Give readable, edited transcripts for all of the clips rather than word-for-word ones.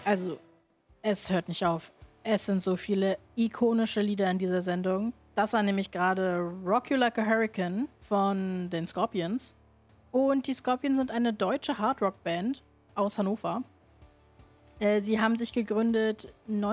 Also, es hört nicht auf. Es sind so viele ikonische Lieder in dieser Sendung. Das war nämlich gerade Rock You Like a Hurricane von den Scorpions. Und die Scorpions sind eine deutsche Hardrock-Band aus Hannover. Sie haben sich gegründet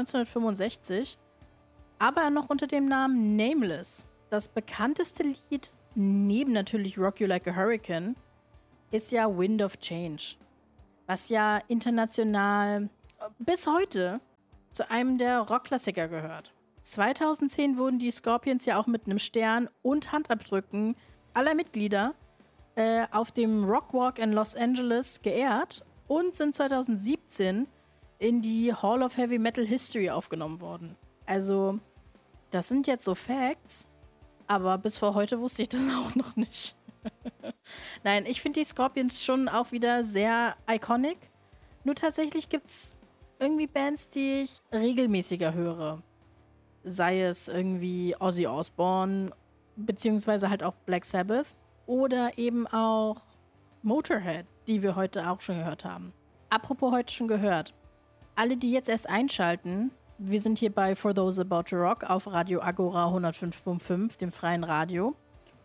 1965, aber noch unter dem Namen Nameless. Das bekannteste Lied, neben natürlich Rock You Like a Hurricane, ist ja Wind of Change, was ja international bis heute zu einem der Rockklassiker gehört. 2010 wurden die Scorpions ja auch mit einem Stern und Handabdrücken aller Mitglieder auf dem Rockwalk in Los Angeles geehrt und sind 2017 in die Hall of Heavy Metal History aufgenommen worden. Also, das sind jetzt so Facts, aber bis vor heute wusste ich das auch noch nicht. Nein, ich finde die Scorpions schon auch wieder sehr iconic. Nur tatsächlich gibt es irgendwie Bands, die ich regelmäßiger höre. Sei es irgendwie Ozzy Osbourne, beziehungsweise halt auch Black Sabbath. Oder eben auch Motorhead, die wir heute auch schon gehört haben. Apropos heute schon gehört. Alle, die jetzt erst einschalten, wir sind hier bei For Those About to Rock auf Radio Agora 105.5, dem freien Radio.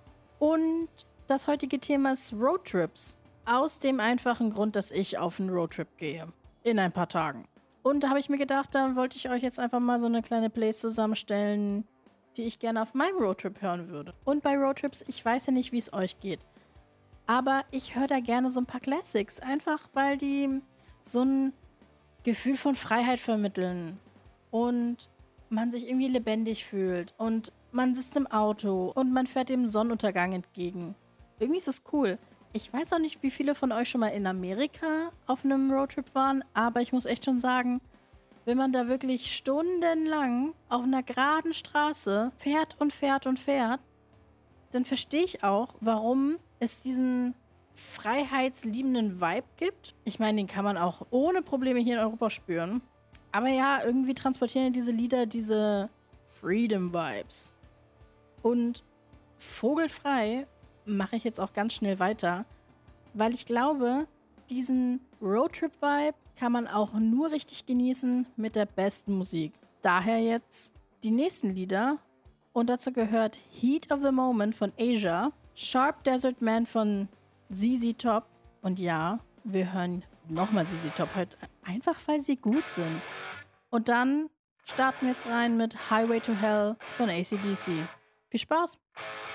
Und das heutige Thema ist Roadtrips. Aus dem einfachen Grund, dass ich auf einen Roadtrip gehe. In ein paar Tagen. Und da habe ich mir gedacht, da wollte ich euch jetzt einfach mal so eine kleine Playlist zusammenstellen, die ich gerne auf meinem Roadtrip hören würde. Und bei Roadtrips, ich weiß ja nicht, wie es euch geht. Aber ich höre da gerne so ein paar Classics. Einfach, weil die so ein Gefühl von Freiheit vermitteln. Und man sich irgendwie lebendig fühlt. Und man sitzt im Auto und man fährt dem Sonnenuntergang entgegen. Irgendwie ist es cool. Ich weiß auch nicht, wie viele von euch schon mal in Amerika auf einem Roadtrip waren, aber ich muss echt schon sagen, wenn man da wirklich stundenlang auf einer geraden Straße fährt und fährt und fährt, dann verstehe ich auch, warum es diesen freiheitsliebenden Vibe gibt. Ich meine, den kann man auch ohne Probleme hier in Europa spüren. Aber ja, irgendwie transportieren diese Lieder diese Freedom-Vibes. Und vogelfrei mache ich jetzt auch ganz schnell weiter, weil ich glaube, diesen Roadtrip-Vibe kann man auch nur richtig genießen mit der besten Musik. Daher jetzt die nächsten Lieder und dazu gehört Heat of the Moment von Asia, Sharp Desert Man von ZZ Top und ja, wir hören nochmal ZZ Top heute, einfach weil sie gut sind. Und dann starten wir jetzt rein mit Highway to Hell von AC/DC. Viel Spaß!